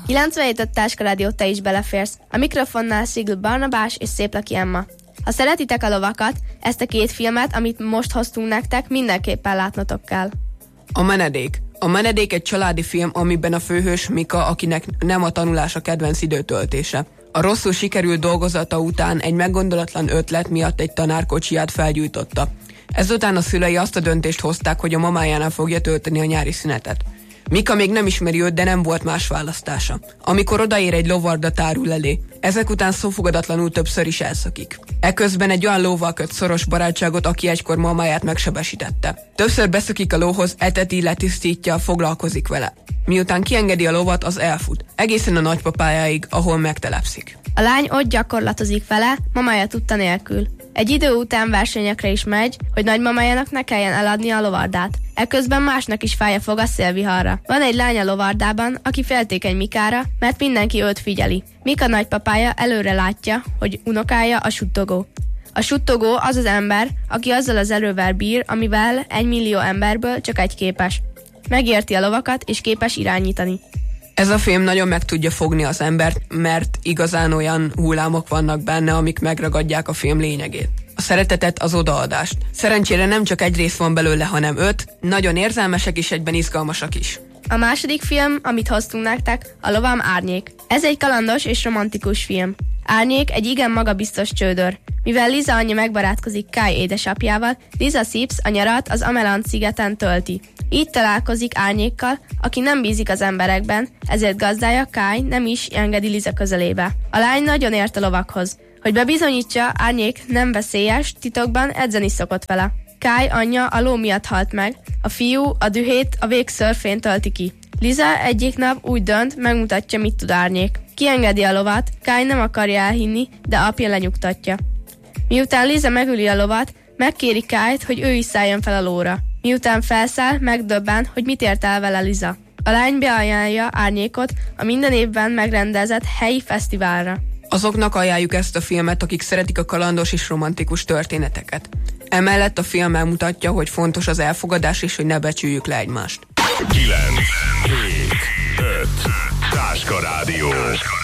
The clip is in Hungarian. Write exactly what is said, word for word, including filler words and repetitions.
kilencvenhét öt Táska Rádió, te is beleférsz. A mikrofonnál Szigl Barnabás és Széplaki Emma. Ha szeretitek a lovakat, ezt a két filmet, amit most hoztunk nektek, mindenképpen látnotok kell. A menedék. A menedék egy családi film, amiben a főhős Mika, akinek nem a tanulás a kedvenc időtöltése. A rosszul sikerült dolgozata után egy meggondolatlan ötlet miatt egy tanár kocsiját felgyújtotta. Ezután a szülei azt a döntést hozták, hogy a mamájánál fogja tölteni a nyári szünetet. Mika még nem ismeri őt, de nem volt más választása. Amikor odaér, egy lovarda tárul elé. Ezek után szófogadatlanul többször is elszakik. Eközben egy olyan lóval köt szoros barátságot, aki egykor mamáját megsebesítette. Többször beszökik a lóhoz, eteti, letisztítja, foglalkozik vele. Miután kiengedi a lovat, az elfut. Egészen a nagypapájáig, ahol megtelepszik. A lány ott gyakorlatozik vele, mamája tudta nélkül. Egy idő után versenyekre is megy, hogy nagymamájának ne kelljen eladni a lovardát. Eközben másnak is fája fog a szélviharra. Van egy lány a lovardában, aki féltékeny Mikára, mert mindenki őt figyeli. Mika nagypapája előre látja, hogy unokája a suttogó. A suttogó az az ember, aki azzal az erővel bír, amivel egy millió emberből csak egy képes. Megérti a lovakat és képes irányítani. Ez a film nagyon meg tudja fogni az embert, mert igazán olyan hullámok vannak benne, amik megragadják a film lényegét. A szeretetet, az odaadást. Szerencsére nem csak egy rész van belőle, hanem öt, nagyon érzelmesek és egyben izgalmasak is. A második film, amit hoztunk nektek, a Lovam Árnyék. Ez egy kalandos és romantikus film. Árnyék egy igen magabiztos csődör. Mivel Liza anyja megbarátkozik Kai édesapjával, Liza Sips a nyarat az Ameland szigeten tölti. Így találkozik Árnyékkal, aki nem bízik az emberekben, ezért gazdája Kai nem is engedi Liza közelébe. A lány nagyon ért a lovakhoz. Hogy bebizonyítsa, Árnyék nem veszélyes, titokban edzeni szokott vele. Kai anyja a ló miatt halt meg, a fiú a dühét a vég szörfén tölti ki. Liza egyik nap úgy dönt, megmutatja, mit tud Árnyék. Kiengedi a lovat, Kai nem akarja elhinni, de apja lenyugtatja. Miután Liza megüli a lovat, megkéri Kait, hogy ő is szálljon fel a lóra. Miután felszáll, megdöbben, hogy mit ért el vele Liza. A lány beajánlja Árnyékot a minden évben megrendezett helyi fesztiválra. Azoknak ajánljuk ezt a filmet, akik szeretik a kalandos és romantikus történeteket. Emellett a film elmutatja, hogy fontos az elfogadás és hogy ne becsüljük le egymást. kilenc, hét, öt, Táska Rádió.